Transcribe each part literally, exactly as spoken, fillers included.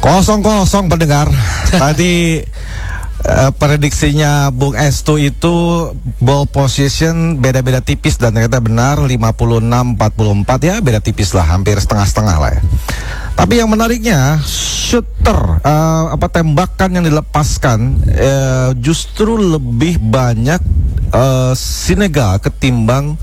Kosong kosong pendengar. Tadi uh, prediksinya Bung Estu itu ball position beda-beda tipis dan ternyata benar lima puluh enam empat puluh empat, ya beda tipis lah, hampir setengah-setengah lah ya. Tapi yang menariknya shooter uh, apa tembakan yang dilepaskan uh, justru lebih banyak uh, Senegal ketimbang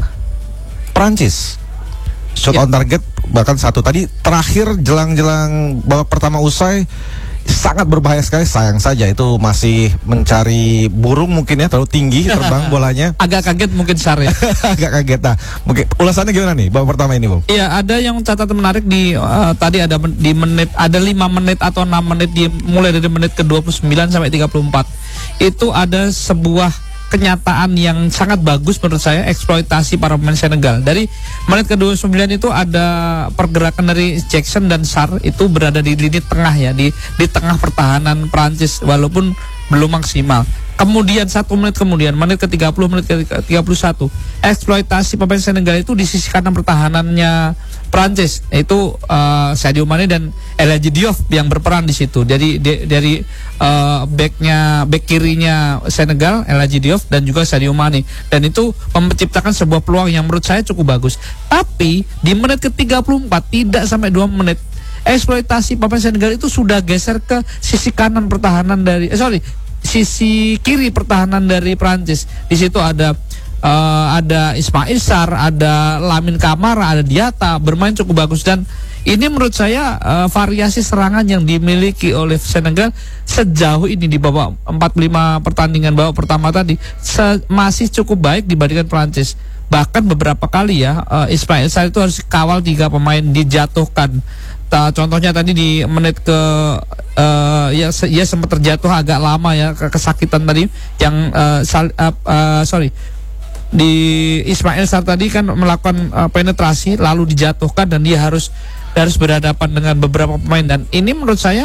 Prancis. Shot yeah. on target bahkan satu tadi terakhir jelang-jelang babak pertama usai sangat berbahaya sekali. Sayang saja itu masih mencari burung mungkin ya, terlalu tinggi terbang bolanya. Agak kaget mungkin Sar ya. Agak kaget. Nah, mungkin ulasannya gimana nih babak pertama ini, Bung? Iya, ada yang catatan menarik di uh, tadi ada men- di menit ada lima menit atau enam menit di mulai dari menit ke dua puluh sembilan sampai tiga puluh empat. Itu ada sebuah kenyataan yang sangat bagus menurut saya, eksploitasi para pemain Senegal. Dari menit ke dua puluh sembilan itu ada pergerakan dari Jackson dan Sarr itu berada di lini tengah ya, di di tengah pertahanan Prancis walaupun belum maksimal. Kemudian satu menit kemudian, menit ke tiga puluh, menit ke tiga puluh satu, eksploitasi pemain Senegal itu di sisi kanan pertahanannya Prancis, itu uh, Sadio Mane dan El Hadji Diouf yang berperan di situ. Jadi de, dari uh, backnya, back kirinya Senegal, El Hadji Diouf dan juga Sadio Mane, dan itu menciptakan sebuah peluang yang menurut saya cukup bagus. Tapi di menit ke tiga puluh empat, tidak sampai dua menit, eksploitasi pemain Senegal itu sudah geser ke sisi kanan pertahanan dari, eh, sorry, sisi kiri pertahanan dari Prancis. Di situ ada uh, ada Ismail Sarr, ada Lamine Camara, ada Diatta, bermain cukup bagus. Dan ini menurut saya uh, variasi serangan yang dimiliki oleh Senegal sejauh ini di babak empat puluh lima pertandingan babak pertama tadi se- masih cukup baik dibandingkan Prancis. Bahkan beberapa kali ya uh, Ismail Sarr itu harus kawal tiga pemain, dijatuhkan. Ta, contohnya tadi di menit ke uh, ya se- ya sempat terjatuh agak lama ya, ke- kesakitan tadi yang uh, sal- uh, uh, sorry di Ismail Sarr tadi kan melakukan uh, penetrasi lalu dijatuhkan dan dia harus harus berhadapan dengan beberapa pemain. Dan ini menurut saya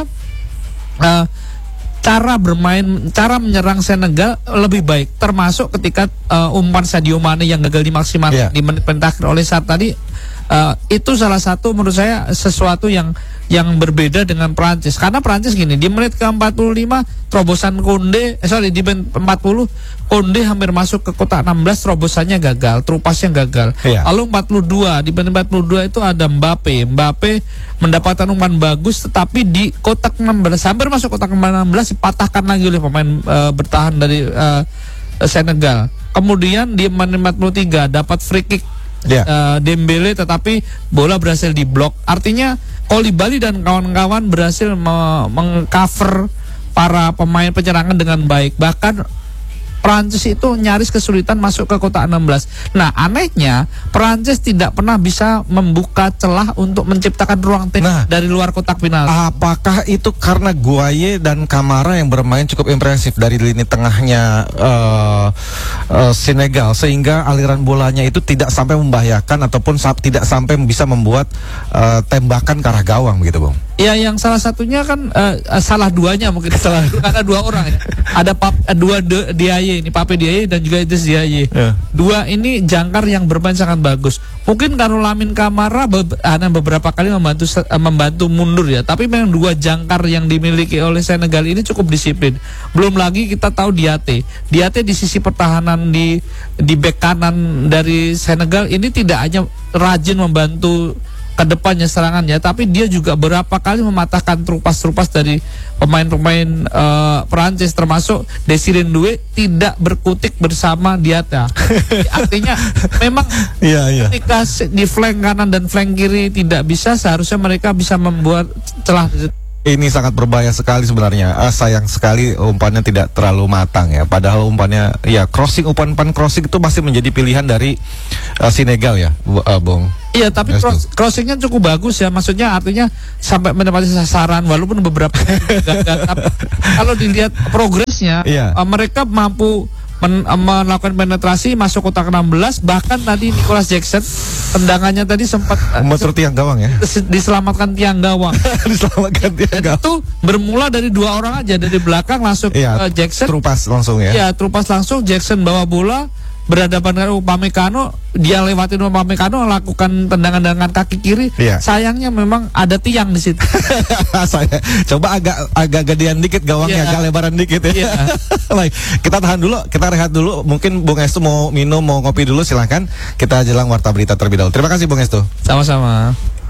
uh, cara bermain, cara menyerang Senegal lebih baik, termasuk ketika uh, umpan Sadio Mane yang gagal dimaksimalkan yeah. di menit terakhir oleh Sarr tadi. Uh, itu salah satu menurut saya sesuatu yang yang berbeda dengan Prancis, karena Prancis gini, di menit ke empat puluh lima terobosan Konde, eh, sorry di menit empat puluh Konde hampir masuk ke kotak enam belas, terobosannya gagal, terupasnya gagal. Iya. Lalu empat puluh dua, di menit empat puluh dua itu ada Mbappe, Mbappe mendapatkan umpan bagus tetapi di kotak enam belas, hampir masuk kotak enam belas, dipatahkan lagi oleh pemain uh, bertahan dari uh, Senegal. Kemudian di menit empat puluh tiga dapat free kick Yeah. Uh, Dembele tetapi bola berhasil diblok. Artinya Koulibaly dan kawan-kawan berhasil me- mengcover para pemain penyerangan dengan baik. Bahkan Prancis itu nyaris kesulitan masuk ke kotak enam belas. Nah, anehnya Prancis tidak pernah bisa membuka celah untuk menciptakan ruang tengah nah, dari luar kotak penalti. Apakah itu karena Guaye dan Camara yang bermain cukup impresif dari lini tengahnya uh, uh, Senegal, sehingga aliran bolanya itu tidak sampai membahayakan ataupun sa- tidak sampai bisa membuat uh, tembakan ke arah gawang begitu, Bung? Ya, yang salah satunya kan uh, salah duanya mungkin salah karena dua orang ya. Ada pap, uh, dua de, Diaye ini, Pape Diaye dan juga Idriss Diaye. Yeah. Dua ini jangkar yang bermain sangat bagus. Mungkin karena Lamine Camara be- ada beberapa kali membantu uh, membantu mundur ya, tapi memang dua jangkar yang dimiliki oleh Senegal ini cukup disiplin. Belum lagi kita tahu Diatte. Diatte di sisi pertahanan di di bek kanan dari Senegal ini tidak hanya rajin membantu ke depannya serangannya, tapi dia juga berapa kali mematahkan terupas-terupas dari pemain-pemain uh, Perancis, termasuk Desiré Doué tidak berkutik bersama Diatta. Artinya memang yeah, yeah. ketika di flank kanan dan flank kiri tidak bisa, seharusnya mereka bisa membuat celah. Ini sangat berbahaya sekali sebenarnya. Ah, sayang sekali umpannya tidak terlalu matang ya. Padahal umpannya, ya crossing, umpan-umpan crossing itu masih menjadi pilihan dari uh, Senegal ya, uh, Bung. Iya, tapi cross, crossingnya cukup bagus ya. Maksudnya artinya sampai mendapati sasaran walaupun beberapa gagal. Tapi kalau dilihat progresnya, yeah. uh, mereka mampu men- melakukan penetrasi masuk kotak enam belas. Bahkan tadi Nicolas Jackson tendangannya tadi sempat memutar tiang gawang ya. Diselamatkan tiang gawang. Diselamatkan tiang gawang. Itu bermula dari dua orang aja, dari belakang langsung iya, uh, Jackson. Terupas langsung ya. Iya, terupas langsung Jackson bawa bola, berhadapan dengan Upamecano, dia lewatin Upamecano, lakukan tendangan dengan kaki kiri. Iya. Sayangnya memang ada tiang di situ. Saya coba agak agak gedean dikit gawangnya, Iya. agak lebaran dikit ya. Iya. Baik, kita tahan dulu, kita rehat dulu. Mungkin Bung Estu mau minum, mau ngopi dulu, silahkan. Kita jelang warta berita terlebih dahulu. Terima kasih Bung Estu. Sama-sama.